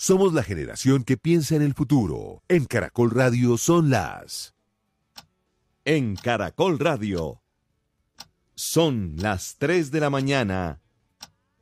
Somos la generación que piensa en el futuro. En Caracol Radio son las... En Caracol Radio son las 3 de la mañana